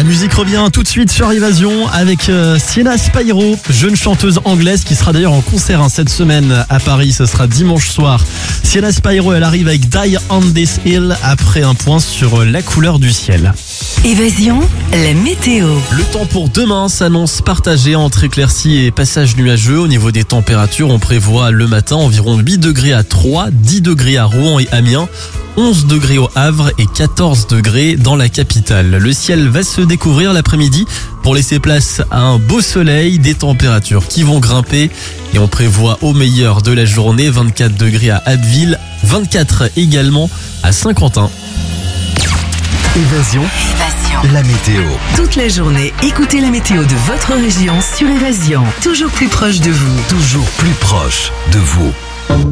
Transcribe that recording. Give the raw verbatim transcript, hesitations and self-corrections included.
La musique revient tout de suite sur Évasion avec euh, Sienna Spyro, jeune chanteuse anglaise qui sera d'ailleurs en concert hein, cette semaine à Paris. Ce sera dimanche soir. Sienna Spyro, elle arrive avec Die on This Hill après un point sur la couleur du ciel. Évasion, la météo. Le temps pour demain s'annonce partagé entre éclaircies et passages nuageux. Au niveau des températures, on prévoit le matin environ huit degrés à Troyes, dix degrés à Rouen et Amiens, onze degrés au Havre et quatorze degrés dans la capitale. Le ciel va se découvrir l'après-midi pour laisser place à un beau soleil, des températures qui vont grimper et on prévoit au meilleur de la journée vingt-quatre degrés à Abbeville, vingt-quatre également à Saint-Quentin. Évasion, Évasion. la météo. Toute la journée, écoutez la météo de votre région sur Évasion. Toujours plus proche de vous. Toujours plus proche de vous.